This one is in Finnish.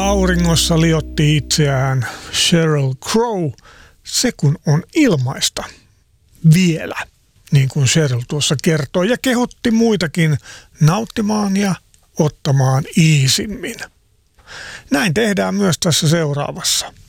auringossa liotti itseään Sheryl Crow, se kun on ilmaista vielä, niin kuin Sheryl tuossa kertoi, ja kehotti muitakin nauttimaan ja ottamaan iisimmin. Näin tehdään myös tässä seuraavassa.